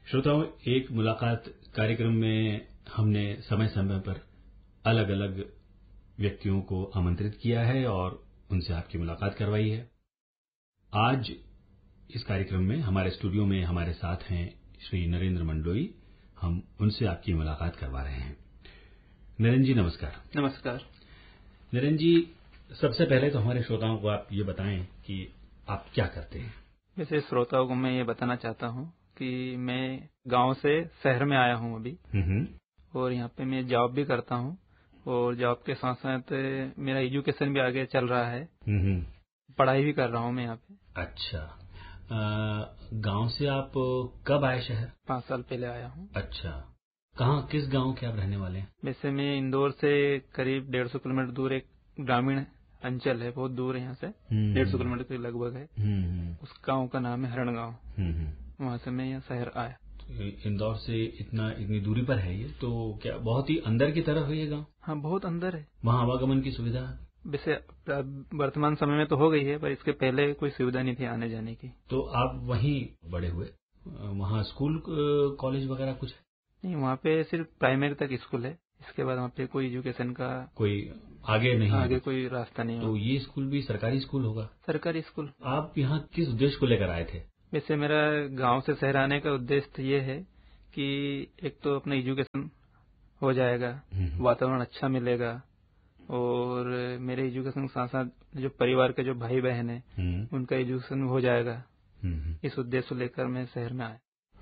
श्रोताओं, एक मुलाकात कार्यक्रम में हमने समय समय पर अलग अलग व्यक्तियों को आमंत्रित किया है और उनसे आपकी मुलाकात करवाई है। आज इस कार्यक्रम में हमारे स्टूडियो में हमारे साथ हैं श्री नरेंद्र मंडलोई। हम उनसे आपकी मुलाकात करवा रहे हैं। नरेंद्र जी नमस्कार। नमस्कार। नरेंद्र जी, सबसे पहले तो हमारे श्रोताओं को आप ये बताएं कि आप क्या करते हैं। वैसे श्रोताओं को मैं ये बताना चाहता हूँ कि मैं गांव से शहर में आया हूँ अभी, और यहाँ पे मैं जॉब भी करता हूँ और जॉब के साथ साथ मेरा एजुकेशन भी आगे चल रहा है। पढ़ाई भी कर रहा हूँ मैं यहाँ पे। अच्छा, गांव से आप कब आए शहर? 5 साल पहले आया हूँ। अच्छा, कहाँ, किस गांव के आप रहने वाले हैं? वैसे मैं इंदौर से करीब 150 किलोमीटर दूर एक ग्रामीण अंचल है, बहुत दूर है यहाँ से, 150 किलोमीटर के लगभग है। उस गांव का नाम है हरण गांव। वहाँ से मैं यहाँ शहर आया। इंदौर से इतनी दूरी पर है ये, तो क्या बहुत ही अंदर की तरफ है ये गांव? हाँ, बहुत अंदर है। वहाँ आवागमन की सुविधा वैसे वर्तमान समय में तो हो गई है, पर इसके पहले कोई सुविधा नहीं थी आने जाने की। तो आप वहीं बड़े हुए? वहाँ स्कूल कॉलेज वगैरह कुछ है? नहीं, वहाँ पे सिर्फ प्राइमरी तक स्कूल है। इसके बाद वहाँ पे कोई एजुकेशन का कोई आगे नहीं, आगे कोई रास्ता नहीं। तो ये स्कूल भी सरकारी स्कूल होगा? सरकारी स्कूल। आप यहाँ किस उद्देश्य को लेकर आए थे? वैसे मेरा गांव से शहर आने का उद्देश्य ये है कि एक तो अपना एजुकेशन हो जाएगा, वातावरण अच्छा मिलेगा, और मेरे एजुकेशन के साथ साथ जो परिवार के जो भाई बहन है उनका एजुकेशन हो जाएगा। इस उद्देश्य लेकर मैं शहर में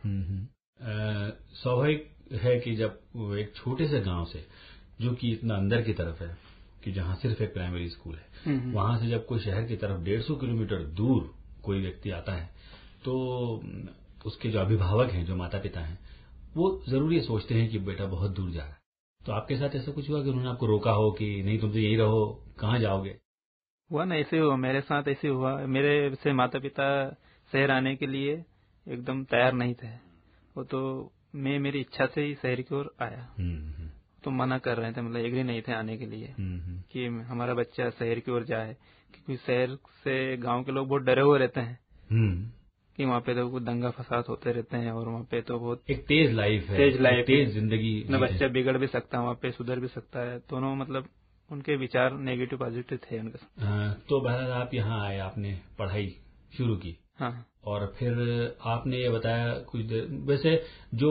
आया। स्वाभाविक है कि जब एक छोटे से गांव से, जो कि इतना अंदर की तरफ है कि जहां सिर्फ एक प्राइमरी स्कूल है, वहां से जब कोई शहर की तरफ 150 किलोमीटर दूर कोई व्यक्ति आता है, तो उसके जो अभिभावक हैं, जो माता पिता हैं, वो जरूर ये सोचते हैं कि बेटा बहुत दूर जा रहा है। तो आपके साथ ऐसा कुछ हुआ कि उन्होंने आपको रोका हो कि नहीं, तुम तो यही रहो, कहाँ जाओगे? हुआ ना, ऐसे हुआ, मेरे साथ ऐसे हुआ। मेरे से माता पिता शहर आने के लिए एकदम तैयार नहीं थे। वो तो मैं मेरी इच्छा से ही शहर की ओर आया। तो मना कर रहे थे, मतलब एग्री नहीं थे आने के लिए कि हमारा बच्चा शहर की ओर जाए, क्योंकि शहर से गांव के लोग बहुत डरे हुए रहते हैं कि वहाँ पे तो दंगा फसाद होते रहते हैं, और वहाँ पे तो बहुत एक तेज लाइफ है, तेज जिंदगी, न बच्चा बिगड़ भी सकता है, वहाँ पे सुधर भी सकता है। दोनों मतलब उनके विचार नेगेटिव पॉजिटिव थे उनके साथ। तो बहरहाल आप यहाँ आए, आपने पढ़ाई शुरू की। हाँ। और फिर आपने ये बताया कुछ देर, वैसे जो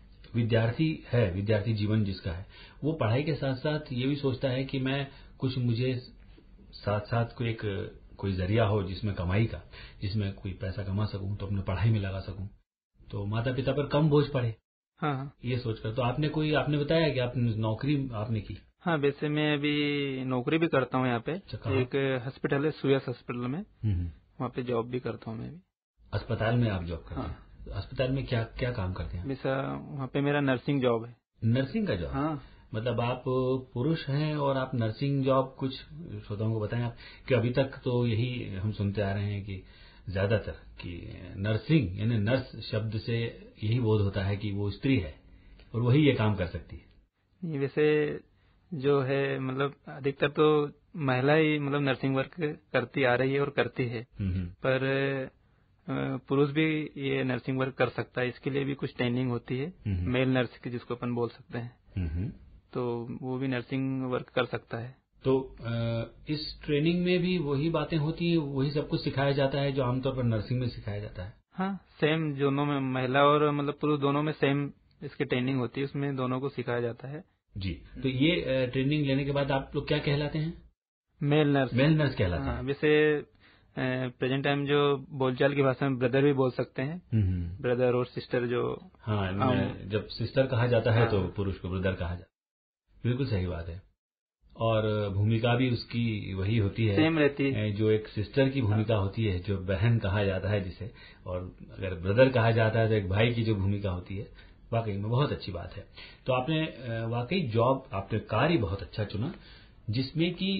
विद्यार्थी जीवन जिसका है, वो पढ़ाई के साथ साथ ये भी सोचता है कि मैं कुछ, मुझे साथ साथ कोई जरिया हो जिसमें कमाई का, जिसमें कोई पैसा कमा सकूं, तो अपने पढ़ाई में लगा सकूं, तो माता पिता पर कम बोझ पड़े। हाँ, ये सोचकर। तो आपने बताया कि आपने नौकरी आपने की? हाँ, वैसे मैं अभी नौकरी भी करता हूँ यहाँ पे। एक हॉस्पिटल है, सुयस हॉस्पिटल में, वहाँ पे जॉब भी करता हूँ मैं भी। अस्पताल में आप जॉब करते हैं? अस्पताल में क्या क्या काम करते हैं? वैसा वहाँ पे मेरा नर्सिंग जॉब है। नर्सिंग का जॉब? हाँ। मतलब आप पुरुष हैं और आप नर्सिंग जॉब, कुछ श्रोताओं को बताएं आप, कि अभी तक तो यही हम सुनते आ रहे हैं कि ज्यादातर कि नर्सिंग यानी नर्स शब्द से यही बोध होता है कि वो स्त्री है और वही ये काम कर सकती है। वैसे जो है, मतलब अधिकतर तो महिला ही मतलब नर्सिंग वर्क करती आ रही है और करती है, पर पुरुष भी ये नर्सिंग वर्क कर सकता है। इसके लिए भी कुछ ट्रेनिंग होती है, मेल नर्स की, जिसको अपन बोल सकते हैं, तो वो भी नर्सिंग वर्क कर सकता है। तो इस ट्रेनिंग में भी वही बातें होती है, वही सब कुछ सिखाया जाता है जो आमतौर पर नर्सिंग में सिखाया जाता है? हाँ, सेम, दोनों में, महिला और मतलब पुरुष दोनों में सेम इसकी ट्रेनिंग होती है, उसमें दोनों को सिखाया जाता है। जी। तो ये ट्रेनिंग लेने के बाद आप लोग क्या कहलाते हैं? Male nurse. मेल नर्स कहलाते हैं। वैसे प्रेजेंट टाइम जो बोलचाल की भाषा में ब्रदर भी बोल सकते हैं, ब्रदर और सिस्टर जो। हाँ, जब सिस्टर कहा जाता है तो पुरुष को ब्रदर कहा जाता है। बिल्कुल सही बात है। और भूमिका भी उसकी वही होती है, सेम रहती है, जो एक सिस्टर की भूमिका होती है, जो बहन कहा जाता है जिसे, और अगर ब्रदर कहा जाता है तो एक भाई की जो भूमिका होती है। वाकई में बहुत अच्छी बात है। तो आपने वाकई जॉब, आपने कार्य बहुत अच्छा चुना, जिसमें कि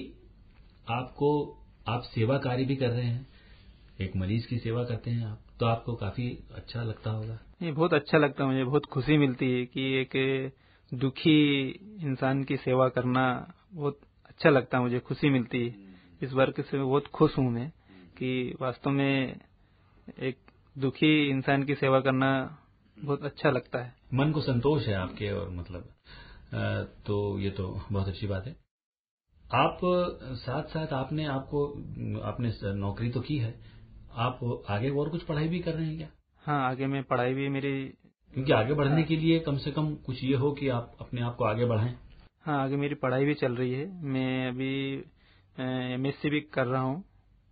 आप सेवा कार्य भी कर रहे हैं, एक मरीज की सेवा करते हैं आप, तो आपको काफी अच्छा लगता होगा। ये बहुत अच्छा लगता है, मुझे बहुत खुशी मिलती है कि एक दुखी इंसान की सेवा करना बहुत अच्छा लगता है, मुझे खुशी मिलती है। इस वर्क से बहुत खुश हूँ मैं कि वास्तव में एक दुखी इंसान की सेवा करना बहुत अच्छा लगता है, मन को संतोष है आपके, और मतलब तो ये तो बहुत अच्छी बात है। आप साथ साथ आपने नौकरी तो की है, आप आगे और कुछ पढ़ाई भी कर रहे हैं क्या? हाँ, आगे मैं पढ़ाई भी मेरी, क्योंकि आगे बढ़ने के लिए कम से कम कुछ ये हो कि आप अपने आप को आगे बढ़ाएं। हाँ, आगे मेरी पढ़ाई भी चल रही है। मैं अभी एमएससी भी कर रहा हूँ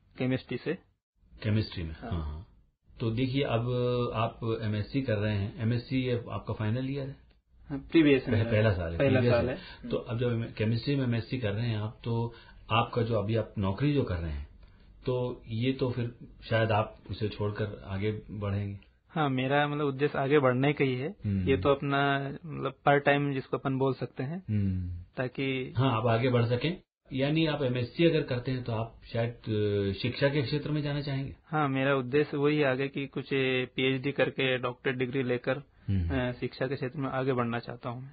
केमिस्ट्री में। हाँ। तो देखिए, अब आप एमएससी कर रहे हैं, एमएससी आपका फाइनल ईयर है? प्रीवियस पहला साल है। तो अब जब केमिस्ट्री में एमएससी कर रहे हैं आप, तो आपका जो अभी आप नौकरी जो कर रहे हैं, तो ये तो फिर शायद आप उसे छोड़कर आगे बढ़ेंगे। हाँ, मेरा मतलब उद्देश्य आगे बढ़ने का ही है। ये तो अपना मतलब पार्ट टाइम जिसको अपन बोल सकते हैं, ताकि हाँ आप आगे बढ़ सकें। यानी आप एमएससी अगर करते हैं तो आप शायद शिक्षा के क्षेत्र में जाना चाहेंगे? हाँ, मेरा उद्देश्य वही आगे कि कुछ पीएचडी करके डॉक्टरेट डिग्री लेकर शिक्षा के क्षेत्र में आगे बढ़ना चाहता हूँ मैं।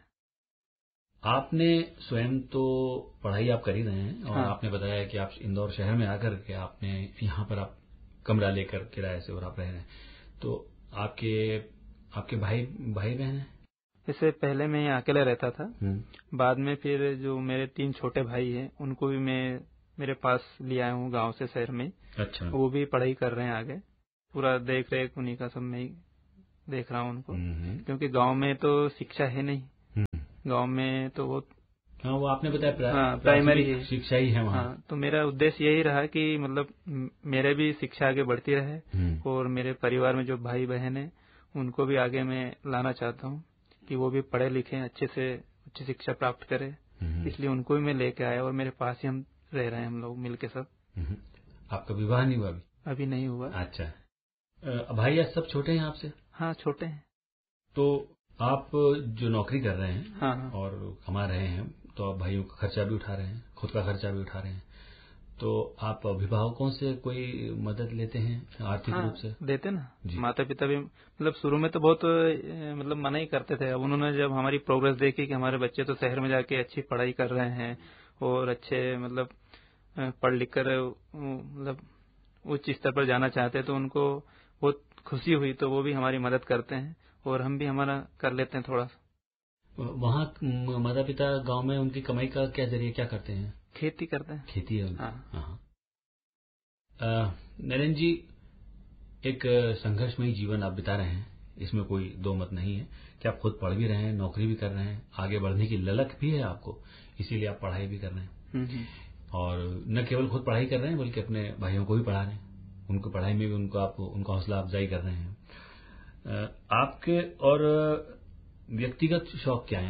आपने स्वयं तो पढ़ाई आप कर ही रहे हैं, और आपने बताया कि आप इंदौर शहर में आकर के आपने यहाँ पर आप कमरा लेकर किराए से और आप रह रहे हैं। तो आपके भाई बहन हैं? इससे पहले मैं यहाँ अकेले रहता था, बाद में फिर जो मेरे 3 छोटे भाई हैं उनको भी मैं मेरे पास ले आया हूँ गांव से शहर में। अच्छा। वो भी पढ़ाई कर रहे हैं आगे, पूरा देख रेख उन्हीं का सब मैं ही देख रहा हूँ उनको, क्योंकि गांव में तो शिक्षा है नहीं। गांव में तो बहुत, हाँ वो आपने बताया प्राइमरी शिक्षा ही है वहाँ। हाँ, तो मेरा उद्देश्य यही रहा कि मतलब मेरे भी शिक्षा आगे बढ़ती रहे, और मेरे परिवार में जो भाई बहन है उनको भी आगे मैं लाना चाहता हूँ कि वो भी पढ़े लिखे अच्छे से उच्च शिक्षा प्राप्त करें। इसलिए उनको भी मैं लेके आया, और मेरे पास ही हम रह रहे हैं, हम लोग मिलके सब। आपका विवाह नहीं हुआ? अभी नहीं हुआ। अच्छा। भाई आज सब छोटे हैं आपसे? हाँ, छोटे हैं। तो आप जो नौकरी कर रहे हैं, हाँ, और कमा रहे हैं, तो आप भाइयों का खर्चा भी उठा रहे हैं, खुद का खर्चा भी उठा रहे हैं, तो आप अभिभावकों से कोई मदद लेते हैं आर्थिक रूप से? देते ना। माता पिता भी मतलब शुरू में तो बहुत मतलब मना ही करते थे। अब उन्होंने जब हमारी प्रोग्रेस देखी कि हमारे बच्चे तो शहर में जाके अच्छी पढ़ाई कर रहे हैं और अच्छे मतलब पढ़ लिख कर मतलब उच्च स्तर पर जाना चाहते हैं, तो उनको बहुत खुशी हुई। तो वो भी हमारी मदद करते हैं, और हम भी हमारा कर लेते हैं थोड़ा सा। वहाँ माता पिता गांव में उनकी कमाई का क्या जरिए क्या करते हैं? खेती करते हैं। खेती है। हाँ। नरेंद्र जी, एक संघर्षमयी जीवन आप बिता रहे हैं, इसमें कोई दो मत नहीं है कि आप खुद पढ़ भी रहे हैं, नौकरी भी कर रहे हैं, आगे बढ़ने की ललक भी है आपको, इसीलिए आप पढ़ाई भी कर रहे हैं। और न केवल खुद पढ़ाई कर रहे हैं बल्कि अपने भाइयों को भी पढ़ा रहे हैं, उनको पढ़ाई में भी उनको हौसला अफजाई कर रहे हैं। आपके और व्यक्तिगत शौक क्या है?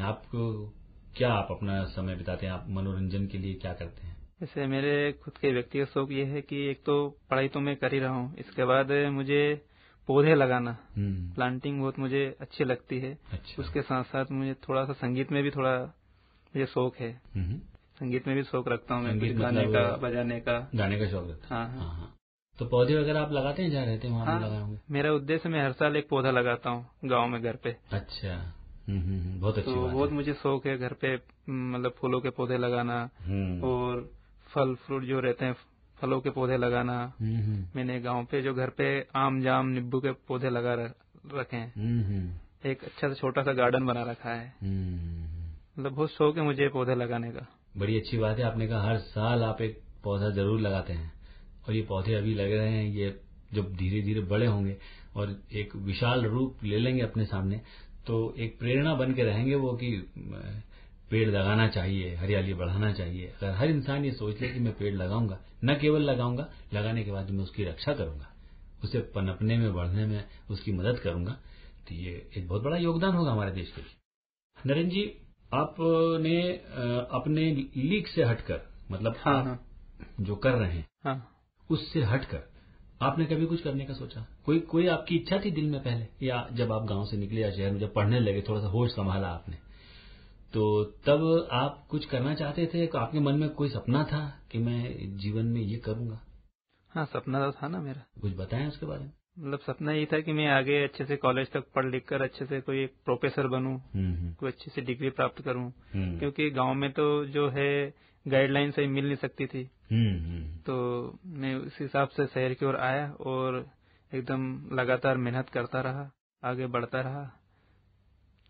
आप अपना समय बिताते हैं? आप मनोरंजन के लिए क्या करते हैं? जैसे मेरे खुद के व्यक्तिगत शौक ये है कि एक तो पढ़ाई तो मैं कर ही रहा हूँ, इसके बाद मुझे पौधे लगाना, प्लांटिंग बहुत मुझे अच्छी लगती है। अच्छा। उसके साथ साथ मुझे थोड़ा सा संगीत में भी थोड़ा मुझे शौक है। संगीत में भी शौक रखता हूँ मैं, गाने का, बजाने का, गाने का शौक रखता हूँ। हाँ। तो पौधे वगैरह आप लगाते हैं? जहाँ रहते हैं वहाँ लगाए होंगे? मेरा उद्देश्य मैं हर साल एक पौधा लगाता हूँ गाँव में घर पे। अच्छा। बहुत अच्छी बात है। बहुत मुझे शौक है घर पे मतलब फूलों के पौधे लगाना, और फल फ्रूट जो रहते हैं फलों के पौधे लगाना। मैंने गांव पे जो घर पे आम जाम नींबू के पौधे लगा रखे हैं। एक अच्छा सा छोटा सा गार्डन बना रखा है। मतलब बहुत शौक है मुझे पौधे लगाने का। बड़ी अच्छी बात है। आपने कहा हर साल आप एक पौधा जरूर लगाते हैं, और ये पौधे अभी लग रहे हैं, ये जब धीरे धीरे बड़े होंगे और एक विशाल रूप ले लेंगे अपने सामने, तो एक प्रेरणा बन के रहेंगे वो कि पेड़ लगाना चाहिए, हरियाली बढ़ाना चाहिए। अगर हर इंसान ये सोच ले कि मैं पेड़ लगाऊंगा, न केवल लगाऊंगा, लगाने के बाद मैं उसकी रक्षा करूंगा, उसे पनपने में बढ़ने में उसकी मदद करूंगा, तो ये एक बहुत बड़ा योगदान होगा हमारे देश के लिए। नरेंद्र जी, आपने अपने लीग से हटकर, मतलब आप जो कर रहे हैं उससे हटकर आपने कभी कुछ करने का सोचा? कोई आपकी इच्छा थी दिल में पहले, या जब आप गांव से निकले या शहर में जब पढ़ने लगे, थोड़ा सा होश संभाला आपने, तो तब आप कुछ करना चाहते थे? आपके मन में कोई सपना था कि मैं जीवन में ये करूंगा? हाँ, सपना तो था ना मेरा। कुछ बताएं उसके बारे में। मतलब सपना ये था कि मैं आगे अच्छे से कॉलेज तक पढ़ लिख कर अच्छे से कोई एक प्रोफेसर बनूं, कोई अच्छी सी डिग्री प्राप्त करूं, क्योंकि गांव में तो जो है गाइडलाइन सही मिल नहीं सकती थी। तो मैं उस हिसाब से शहर की ओर आया और एकदम लगातार मेहनत करता रहा, आगे बढ़ता रहा।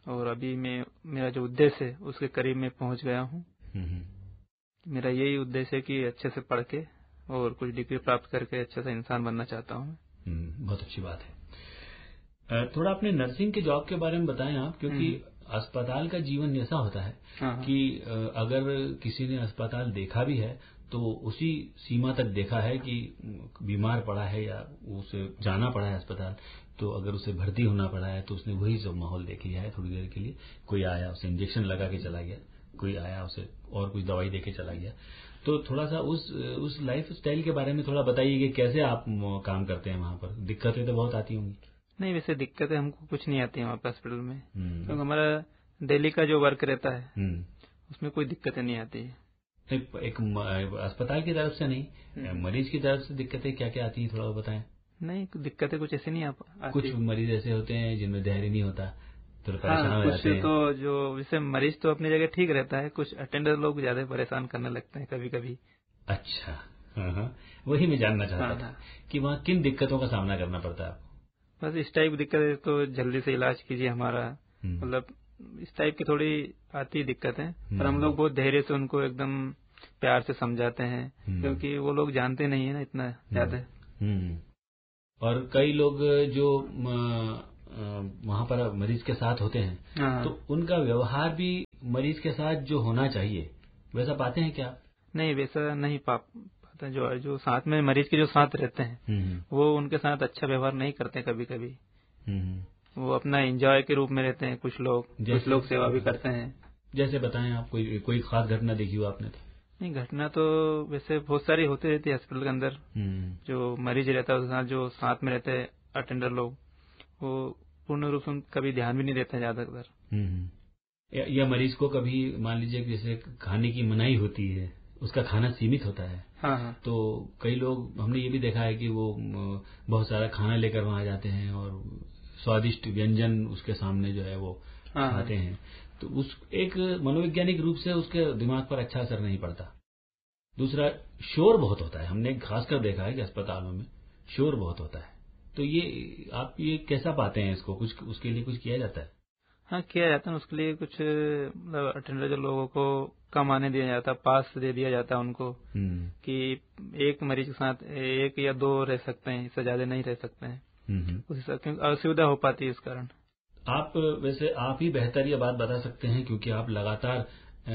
और अभी मेरा जो उद्देश्य है उसके करीब मैं पहुंच गया हूँ। मेरा यही उद्देश्य है कि अच्छे से पढ़ के और कुछ डिग्री प्राप्त करके अच्छे से इंसान बनना चाहता हूँ। बहुत अच्छी बात है। थोड़ा अपने नर्सिंग के जॉब के बारे में बताएं आप, क्योंकि अस्पताल का जीवन ऐसा होता है कि अगर किसी ने अस्पताल देखा भी है तो उसी सीमा तक देखा है कि बीमार पड़ा है या उसे जाना पड़ा है अस्पताल, तो अगर उसे भर्ती होना पड़ा है तो उसने वही सब माहौल देख लिया है थोड़ी देर के लिए। कोई आया उसे इंजेक्शन लगा के चला गया, कोई आया उसे और कुछ दवाई दे के चला गया। तो थोड़ा सा उस लाइफ स्टाइल के बारे में थोड़ा बताइए कि कैसे आप काम करते हैं वहां पर। दिक्कतें तो बहुत आती होंगी। नहीं, वैसे दिक्कतें हमको कुछ नहीं आती है वहाँ पे हॉस्पिटल में, क्योंकि हमारा डेली का जो वर्क रहता है उसमें कोई दिक्कतें नहीं आती है। एक अस्पताल की तरफ से नहीं, मरीज की तरफ से दिक्कतें क्या क्या आती हैं थोड़ा बताएं। नहीं, दिक्कतें कुछ ऐसी नहीं आती। कुछ मरीज ऐसे होते हैं जिनमें धैर्य नहीं होता, तो परेशान हो जाते हैं। तो जो वैसे मरीज तो अपनी जगह ठीक रहता है, कुछ अटेंडर लोग ज्यादा परेशान करने लगते हैं कभी कभी। अच्छा, वही मैं जानना चाहता था कि वहाँ किन दिक्कतों का सामना करना पड़ता है आपको। बस इस टाइप की दिक्कत है तो जल्दी से इलाज कीजिए हमारा, मतलब इस टाइप की थोड़ी आती दिक्कत है, पर हम लोग बहुत धैर्य से उनको एकदम प्यार से समझाते हैं, क्योंकि वो लोग जानते नहीं है ना इतना ज्यादा। और कई लोग जो वहाँ पर मरीज के साथ होते हैं तो उनका व्यवहार भी मरीज के साथ जो होना चाहिए वैसा पाते हैं क्या? नहीं, वैसा नहीं पाते। जो साथ में मरीज के जो साथ रहते हैं वो उनके साथ अच्छा व्यवहार नहीं करते कभी कभी। वो अपना एंजॉय के रूप में रहते हैं। कुछ लोग सेवा भी करते हैं। जैसे बताएं आप, कोई खास घटना देखी हो आपने? तो नहीं, घटना तो वैसे बहुत सारी होती रहती है हॉस्पिटल के अंदर। जो मरीज रहता है उसके साथ जो साथ में रहते हैं अटेंडर लोग, वो पूर्ण रूप से कभी ध्यान भी नहीं देते ज्यादातर। या मरीज को कभी मान लीजिए जैसे खाने की मनाही होती है, उसका खाना सीमित होता है। तो कई लोग हमने ये भी देखा है कि वो बहुत सारा खाना लेकर वहां जाते हैं और स्वादिष्ट व्यंजन उसके सामने जो है वो खाते हैं। तो उस एक मनोवैज्ञानिक रूप से उसके दिमाग पर अच्छा असर नहीं पड़ता। दूसरा, शोर बहुत होता है। हमने खासकर देखा है कि अस्पतालों में शोर बहुत होता है। तो ये आप ये कैसा पाते हैं इसको? कुछ उसके लिए कुछ किया जाता है? हाँ, किया जाता है। उसके लिए कुछ मतलब अटेंडर जो लोगों को कम आने दिया जाता है, पास दे दिया जाता है उनको कि एक मरीज के साथ 1 या 2 रह सकते हैं, इससे ज्यादा नहीं रह सकते हैं। उस हिसाब से असुविधा हो पाती है इस कारण। वैसे आप ही बेहतर ये बात बता सकते हैं, क्योंकि आप लगातार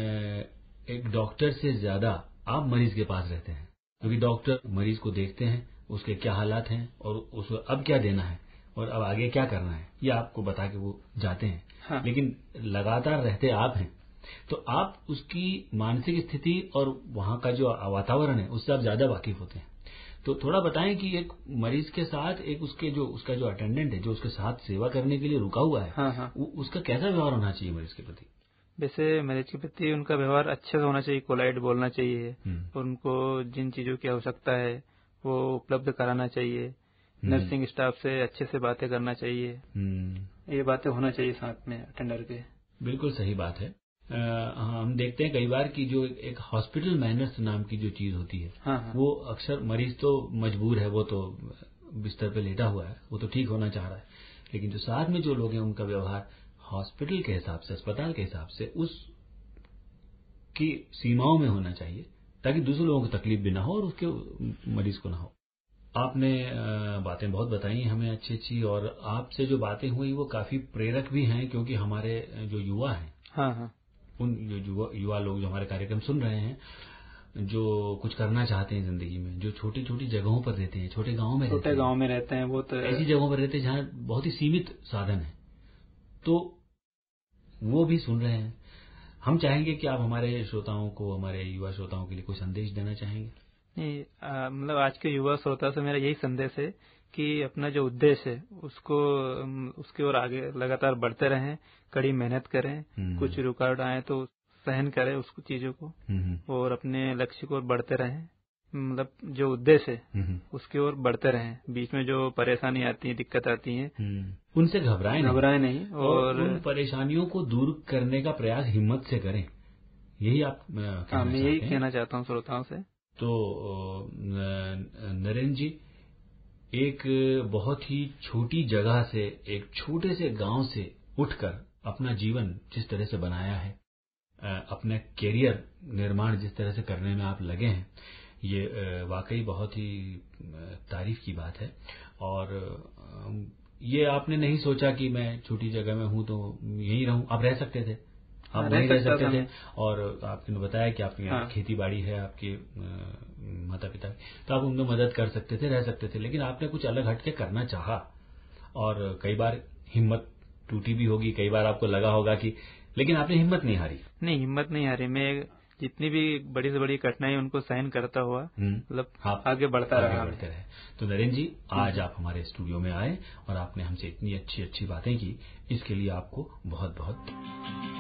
एक डॉक्टर से ज्यादा आप मरीज के पास रहते हैं, क्योंकि डॉक्टर मरीज को देखते हैं, उसके क्या हालात हैं और उसको अब क्या देना है और अब आगे क्या करना है, ये आपको बता के वो जाते हैं। लेकिन लगातार रहते आप हैं, तो आप उसकी मानसिक स्थिति और वहां का जो वातावरण है उससे आप ज्यादा वाकिफ होते हैं। तो थोड़ा बताएं कि एक मरीज के साथ उसका जो अटेंडेंट है, जो उसके साथ सेवा करने के लिए रुका हुआ है, उसका कैसा व्यवहार होना चाहिए मरीज के प्रति? वैसे मरीज के प्रति उनका व्यवहार अच्छे से होना चाहिए, पोलाइट बोलना चाहिए, उनको जिन चीजों की आवश्यकता है वो उपलब्ध कराना चाहिए, नर्सिंग स्टाफ से अच्छे से बातें करना चाहिए। ये बातें होना चाहिए साथ में अटेंडर के। बिल्कुल सही बात है। हम देखते हैं कई बार कि जो एक हॉस्पिटल मैनर्स नाम की जो चीज होती है, वो अक्सर मरीज तो मजबूर है, वो तो बिस्तर पे लेटा हुआ है, वो तो ठीक होना चाह रहा है, लेकिन जो साथ में जो लोग हैं उनका व्यवहार हॉस्पिटल के हिसाब से, अस्पताल के हिसाब से उस की सीमाओं में होना चाहिए, ताकि दूसरे लोगों को तकलीफ भी ना हो और उसके मरीज को ना हो। आपने बातें बहुत बताई हमें अच्छी अच्छी, और आपसे जो बातें हुई वो काफी प्रेरक भी हैं, क्योंकि हमारे जो युवा हैं, उन युवा लोग जो हमारे कार्यक्रम सुन रहे हैं, जो कुछ करना चाहते हैं जिंदगी में, जो छोटी छोटी जगहों पर रहते हैं, छोटे गांव में रहते हैं, वो तो ऐसी जगहों पर रहते हैं जहां बहुत ही सीमित साधन है, तो वो भी सुन रहे हैं। हम चाहेंगे कि आप हमारे श्रोताओं को, हमारे युवा श्रोताओं के लिए कोई संदेश देना चाहेंगे? नहीं, मतलब आज के युवा श्रोता से मेरा यही संदेश है कि अपना जो उद्देश्य है उसकी ओर आगे लगातार बढ़ते रहें, कड़ी मेहनत करें, कुछ रुकावट आए तो सहन करें उसको चीजों को, और अपने लक्ष्य की ओर बढ़ते रहें। मतलब जो उद्देश्य है उसकी ओर बढ़ते रहें। बीच में जो परेशानी आती है, दिक्कत आती है, उनसे घबराएं नहीं, और उन परेशानियों को दूर करने का प्रयास हिम्मत से करें। यही आप मैं यही कहना चाहता हूँ श्रोताओं से। तो नरेंद्र जी, एक बहुत ही छोटी जगह से, एक छोटे से गांव से उठकर अपना जीवन जिस तरह से बनाया है, अपने कैरियर निर्माण जिस तरह से करने में आप लगे हैं, ये वाकई बहुत ही तारीफ की बात है। और ये आपने नहीं सोचा कि मैं छोटी जगह में हूं तो यहीं रहूं, आप रह सकते थे, आप वहीं रह सकते थे। और आपने बताया कि आपके यहाँ खेती बाड़ी है, आपके माता पिता, तो आप उनमें मदद कर सकते थे, रह सकते थे, लेकिन आपने कुछ अलग हटके करना चाहा। और कई बार हिम्मत टूटी भी होगी, कई बार आपको लगा होगा कि, लेकिन आपने हिम्मत नहीं हारी। नहीं, हिम्मत नहीं हारी। मैं जितनी भी बड़ी से बड़ी कठिनाई उनको सहन करता हुआ मतलब आगे बढ़ता रहा। तो नरेंद्र जी, आज आप हमारे स्टूडियो में आए और आपने हमसे इतनी अच्छी अच्छी बातें की, इसके लिए आपको बहुत बहुत